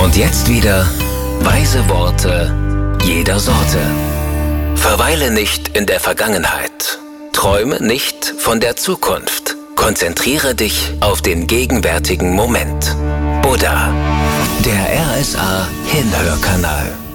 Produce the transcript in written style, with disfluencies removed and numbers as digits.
Und jetzt wieder weise Worte jeder Sorte. Verweile nicht in der Vergangenheit. Träume nicht von der Zukunft. Konzentriere dich auf den gegenwärtigen Moment. Buddha, der RSA Hinhörkanal.